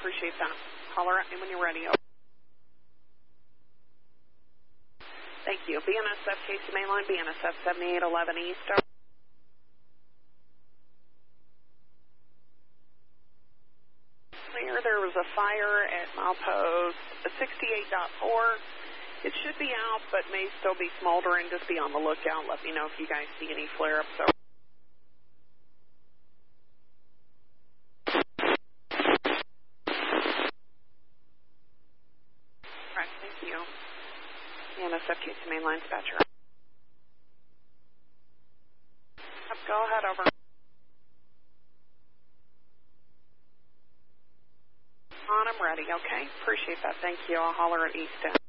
appreciate that. Holler at me when you're ready. Over. Thank you. BNSF Casey Mainline, BNSF 7811 East. Over. Clear. There was a fire at milepost 68.4. It should be out, but may still be smoldering. Just be on the lookout. Let me know if you guys see any flare-ups. Over. Right, thank you. BNSF Casey Mainline dispatcher. Go ahead, over. On, I'm ready, okay? Appreciate that. Thank you. I'll holler at East End.